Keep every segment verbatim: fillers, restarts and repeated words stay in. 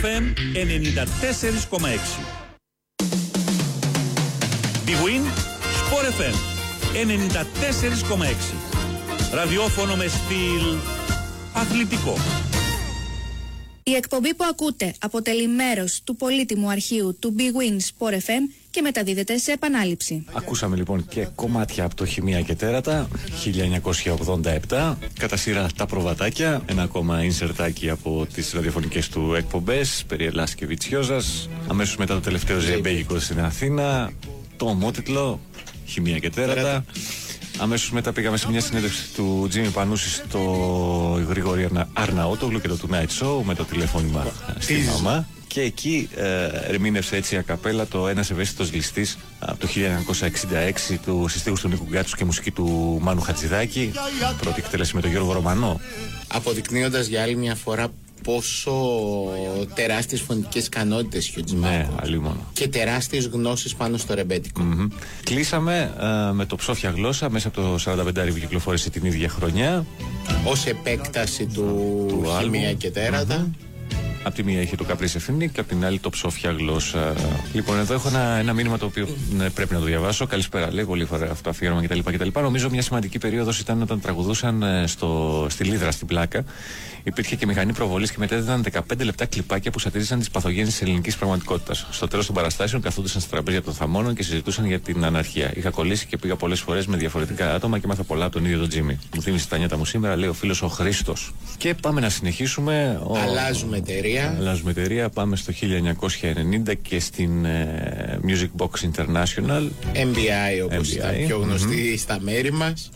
εφ εμ ενενήντα τέσσερα κόμμα έξι. Big Win Sport εφ εμ ενενήντα τέσσερα κόμμα έξι. Ραδιόφωνο με στυλ αθλητικό. Η εκπομπή που ακούτε αποτελεί μέρος του πολύτιμου αρχείου του Big Win Sport εφ εμ και μεταδίδεται σε επανάληψη. Ακούσαμε λοιπόν και κομμάτια από το Χημεία και Τέρατα χίλια εννιακόσια ογδόντα επτά, κατά σειρά τα προβατάκια, ένα ακόμα ινσερτάκι από τις ραδιοφωνικές του εκπομπές περί Ελλάς και Βιτσιόζας, αμέσως μετά το τελευταίο ζεμπέγικο στην Αθήνα, το ομότιτλο Χημεία και Τέρατα. Αμέσως μετά πήγαμε σε μια συνέντευξη του Τζίμι Πανούση στο Γρηγόρη Αρναότογλου και το Tonight Show με το τηλεφώνημα στη μαμά. Και εκεί ε, ερμήνευσε έτσι ακαπέλα το Ένας ευαίσθητος ληστής από το χίλια εννιακόσια εξήντα έξι του συστήγους του Νίκου Γκάτσου και μουσική του Μάνου Χατζηδάκη. Πρώτη εκτέλεση με τον Γιώργο Ρωμανό. Αποδεικνύοντας για άλλη μια φορά πόσο τεράστιες φωνικές ικανότητες είχε ο Τζιμάκο. Ναι, αλλήμον. Και τεράστιες γνώσεις πάνω στο ρεμπέτικο. Mm-hmm. Κλείσαμε ε, με το Ψόφια Γλώσσα μέσα από το σαράντα πέντε που κυκλοφόρησε την ίδια χρονιά. Ως επέκταση του, του Χημεία και Τέρατα. Mm-hmm. Απ' τη μία είχε το Καπρί Σεφίνη και απ' την άλλη το Ψόφια Γλώσσα. Λοιπόν, εδώ έχω ένα, ένα μήνυμα το οποίο ναι, πρέπει να το διαβάσω. Καλησπέρα, λέει, πολύ φορά αυτό αφιέρωμα κτλ. κτλ. Νομίζω μια σημαντική περίοδος ήταν όταν τραγουδούσαν στο, στη Λίδρα στην Πλάκα. Υπήρχε και μηχανή προβολής και μετέδιδαν δεκαπέντε λεπτά κλιπάκια που σατήριζαν τις παθογένειες της ελληνικής πραγματικότητας. Στο τέλος των παραστάσεων καθόντουσαν στα τραπέζια των θαμώνων και συζητούσαν για την αναρχία. Είχα κολλήσει και πήγα πολλές φορές με διαφορετικά άτομα και μάθα πολλά από τον ίδιο τον Τζίμι. Μου θύμισε τα νιάτα μου σήμερα, λέει ο φίλος ο Χρήστος. Και πάμε να συνεχίσουμε. Ο... Αλλάζουμε εταιρεία. Αλλάζουμε εταιρεία. Πάμε στο χίλια εννιακόσια ενενήντα και στην uh, Music Box International. εμ μπι άι όπως ήταν πιο γνωστή mm-hmm. στα μέρη μας.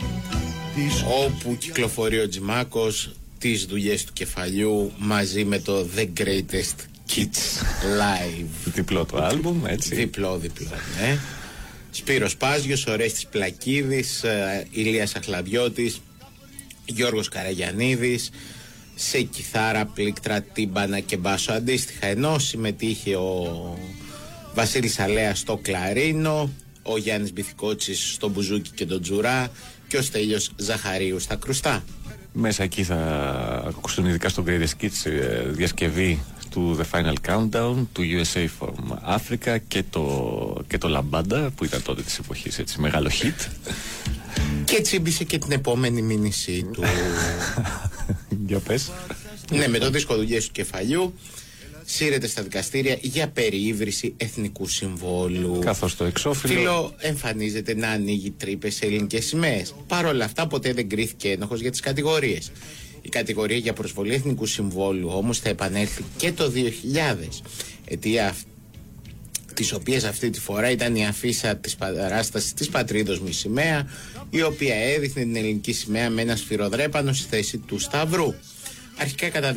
Όπου κυκλοφορεί ο Τζιμάκος τις δουλειές του κεφαλιού μαζί με το The Greatest Kids Live. Διπλό το άλμπουμ, έτσι. Διπλό, διπλό, ναι. Σπύρος Πάζιος, Ορέστης Πλακίδης, Ηλίας Αχλαδιώτης, Γιώργος Καραγιαννίδης, σε κιθάρα, πλήκτρα, τύμπανα και μπάσο αντίστοιχα, ενώ συμμετείχε ο Βασίλης Αλέας στο κλαρίνο, ο Γιάννης Μπιθικότσης στο μπουζούκι και τον τζουρά και ο Στέλιος Ζαχαρίου στα κρουστά. Μέσα εκεί θα ακούσουν ειδικά στο Greatest Kids διασκευή του The Final Countdown, του γιου ες έι from Africa και το, και το Lambada που ήταν τότε της εποχής, έτσι, μεγάλο hit. Και τσίμπησε και την επόμενη μήνυση του. Για πες. Ναι, με το δίσκο δουλειές του κεφαλιού σύρεται στα δικαστήρια για περιύβρηση εθνικού συμβόλου. Καθώς το εξώφυλλο εμφανίζεται να ανοίγει τρύπες σε ελληνικές σημαίες. Παρ' όλα αυτά ποτέ δεν κρίθηκε ένοχος για τις κατηγορίες. Η κατηγορία για προσβολή εθνικού συμβόλου όμως θα επανέλθει και το δύο χιλιάδες. Αιτία τις οποίες αυτή τη φορά ήταν η αφίσα της παράστασης της Πατρίδος μου η σημαία, η οποία έδειχνε την ελληνική σημαία με ένα σφυροδρέπανο στη θέση του σταυρού. Αρχικά κατά